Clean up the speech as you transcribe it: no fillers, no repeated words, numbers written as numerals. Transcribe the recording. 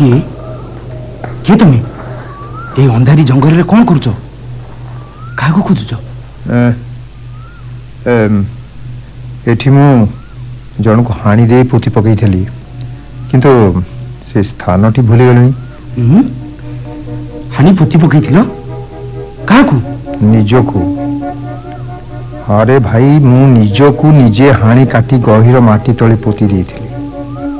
किए किए तुम ए अंधारी जंगल रे कौन करूच क्या खोजुच एठी मु जन को हाणी दे पोती पकई थली किंतु से स्थान टी भूली गलनी हाणी पोती पकई थिलो का को निजको अरे भाई मु निजको निजे हाणी काटी गहिर माटी तले पोती देइथिली